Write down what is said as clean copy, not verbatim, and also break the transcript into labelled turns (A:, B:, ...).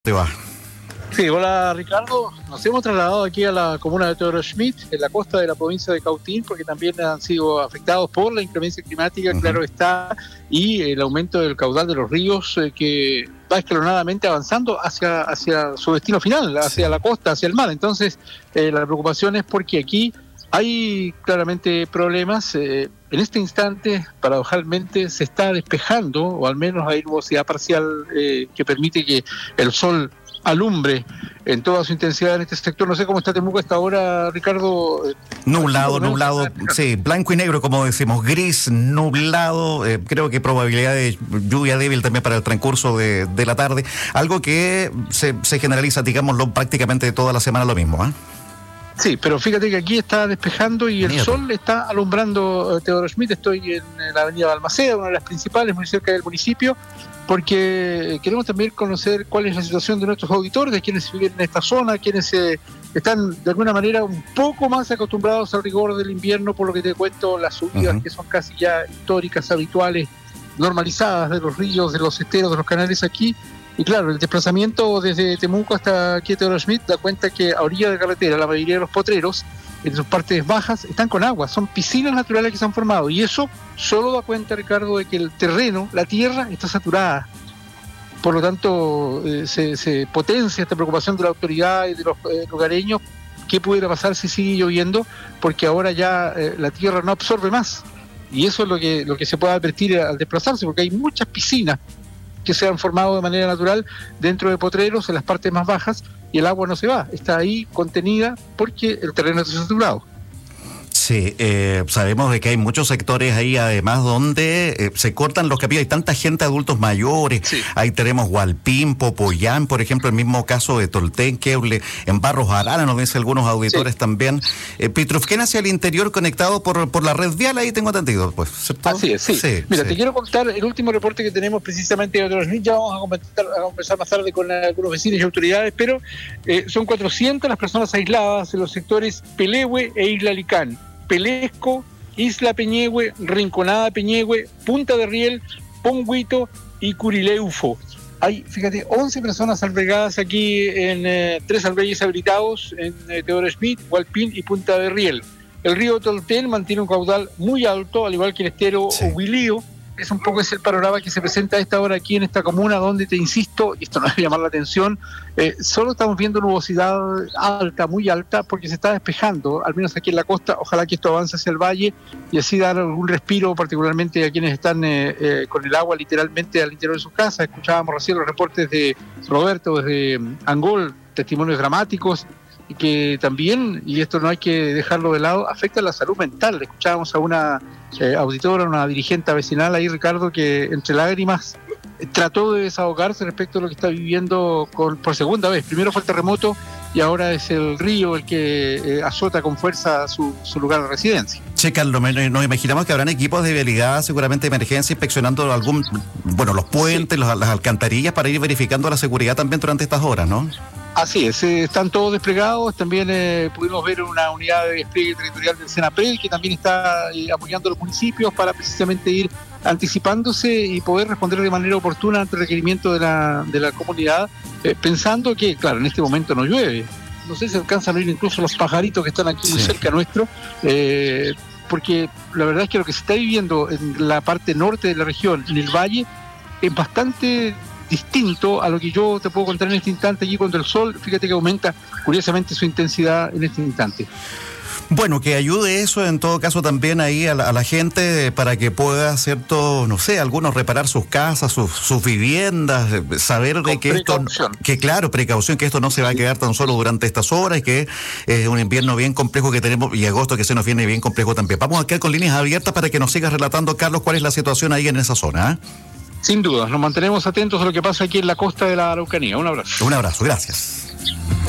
A: Te va.
B: Sí, hola Ricardo. Nos hemos trasladado aquí a la comuna de Teodoro Schmidt, en la costa de la provincia de Cautín, porque también han sido afectados por la inclemencia climática, claro está, y el aumento del caudal de los ríos que va escalonadamente avanzando hacia su destino final, hacia la costa, hacia el mar. Entonces, la preocupación es porque aquí hay claramente problemas. En este instante, paradojalmente, se está despejando, o al menos hay nubosidad parcial que permite que el sol alumbre en toda su intensidad en este sector. No sé cómo está Temuco hasta ahora, Ricardo.
A: Nublado, sí, blanco y negro, como decimos, gris, nublado, creo que probabilidad de lluvia débil también para el transcurso de la tarde, algo que se generaliza, digámoslo, prácticamente toda la semana lo mismo, ¿eh?
B: Sí, pero fíjate que aquí está despejando y el sol está alumbrando Teodoro Schmidt. Estoy en la avenida Balmaceda, una de las principales, muy cerca del municipio, porque queremos también conocer cuál es la situación de nuestros auditores, de quienes viven en esta zona, quienes están de alguna manera un poco más acostumbrados al rigor del invierno, por lo que te cuento, las subidas que son casi ya históricas, habituales, normalizadas de los ríos, de los esteros, de los canales aquí. Y claro, el desplazamiento desde Temuco hasta aquí Teodoro Schmidt da cuenta que a orilla de carretera la mayoría de los potreros, en sus partes bajas, están con agua, son piscinas naturales que se han formado, y eso solo da cuenta, Ricardo, de que el terreno, la tierra, está saturada. Por lo tanto, se potencia esta preocupación de la autoridad y de los lugareños. ¿Qué pudiera pasar si sigue lloviendo? Porque ahora ya la tierra no absorbe más, y eso es lo que se puede advertir al desplazarse, porque hay muchas piscinas que se han formado de manera natural dentro de potreros en las partes más bajas, y el agua no se va, está ahí contenida porque el terreno está saturado.
A: Sí, sabemos de que hay muchos sectores ahí además donde se cortan los capillos, hay tanta gente, adultos mayores, ahí tenemos Hualpín, Popoyán, por ejemplo, el mismo caso de Tolten, Queble, en Barros Arana, nos dicen algunos auditores también. Pitrufquén hacia el interior conectado por la red vial, ahí tengo entendido, pues, ¿cierto?
B: Así es, sí. Mira, te quiero contar el último reporte que tenemos precisamente de otros niños. Ya vamos a conversar más tarde con algunos vecinos y autoridades, pero son 400 las personas aisladas en los sectores Pelehue e Isla Licán. Pelesco, Isla Peñehue, Rinconada Peñehue, Punta de Riel, Pongüito y Curileufo. Hay, fíjate, 11 personas albergadas aquí en 3 albergues habilitados en Teodoro Schmidt, Hualpín y Punta de Riel. El río Tolten mantiene un caudal muy alto, al igual que el estero Huilío. Es un poco ese el panorama que se presenta a esta hora aquí en esta comuna, donde, te insisto, y esto no debe llamar la atención, solo estamos viendo nubosidad alta, muy alta, porque se está despejando, al menos aquí en la costa. Ojalá que esto avance hacia el valle y así dar algún respiro, particularmente a quienes están con el agua literalmente al interior de sus casas. Escuchábamos recién los reportes de Roberto desde Angol, testimonios dramáticos, y que también, y esto no hay que dejarlo de lado, afecta la salud mental. Escuchábamos a una auditora, una dirigente vecinal ahí, Ricardo, que entre lágrimas trató de desahogarse respecto a lo que está viviendo por segunda vez. Primero fue el terremoto y ahora es el río el que azota con fuerza su lugar de residencia.
A: Sí, Carlos, nos imaginamos que habrán equipos de vialidad, seguramente de emergencia, inspeccionando los puentes, las alcantarillas, para ir verificando la seguridad también durante estas horas, ¿no?
B: Así es, están todos desplegados. También pudimos ver una unidad de despliegue territorial del Senapred, que también está apoyando a los municipios para precisamente ir anticipándose y poder responder de manera oportuna ante el requerimiento de la comunidad, pensando que, claro, en este momento no llueve. No sé si alcanzan a oír incluso los pajaritos que están aquí muy cerca nuestro, porque la verdad es que lo que se está viviendo en la parte norte de la región, en el valle, es bastante distinto a lo que yo te puedo contar en este instante allí, cuando el sol, fíjate que aumenta curiosamente su intensidad en este instante.
A: Bueno, que ayude eso en todo caso también ahí a la gente para que pueda, cierto, no sé, algunos reparar sus casas, sus viviendas, saber de que precaución. Precaución, que esto no se va a quedar tan solo durante estas horas, y que es un invierno bien complejo que tenemos, y agosto que se nos viene bien complejo también. Vamos a quedar con líneas abiertas para que nos sigas relatando, Carlos, cuál es la situación ahí en esa zona, ¿eh?
B: Sin duda, nos mantenemos atentos a lo que pasa aquí en la costa de la Araucanía. Un abrazo.
A: Un abrazo, gracias.